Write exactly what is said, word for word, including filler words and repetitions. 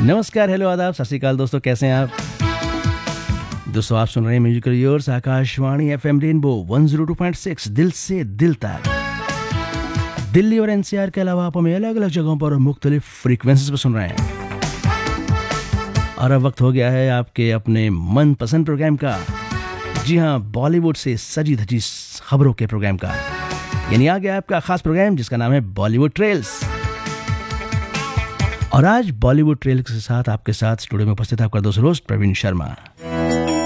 नमस्कार, हेलो, आदाब, सत श्री अकाल दोस्तों, कैसे हैं आप? दोस्तों आप सुन रहे हैं musical yours Akashvani FM rainbow one zero two point six, दिल से दिल तक। दिल्ली और एनसीआर के अलावा आप हमें अलग अलग जगहों पर और मुख्तलिफ फ्रीक्वेंसीज पर सुन रहे हैं। और अब वक्त हो गया है आपके अपने मनपसंद प्रोग्राम का। जी हाँ, बॉलीवुड से सजी धजी खबरों के प्रोग्राम का। यानी आ गया आपका खास प्रोग्राम जिसका नाम है बॉलीवुड ट्रेल्स। और आज बॉलीवुड ट्रेल्स के साथ आपके साथ स्टूडियो में उपस्थित आपका दोस्त रोस्ट प्रवीण शर्मा।